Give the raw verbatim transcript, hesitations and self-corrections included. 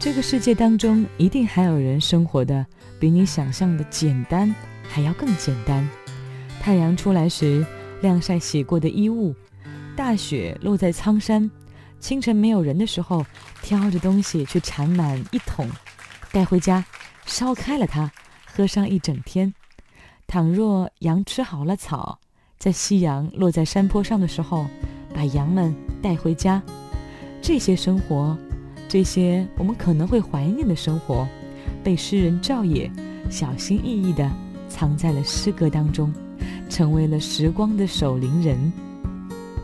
这个世界当中一定还有人生活的比你想象的简单还要更简单。太阳出来时晾晒洗过的衣物，大雪落在苍山，清晨没有人的时候挑着东西去缠满一桶，带回家烧开了它，喝上一整天。倘若羊吃好了草，在夕阳落在山坡上的时候，把羊们带回家。这些生活，这些我们可能会怀念的生活，被诗人赵野小心翼翼地藏在了诗歌当中，成为了时光的守灵人。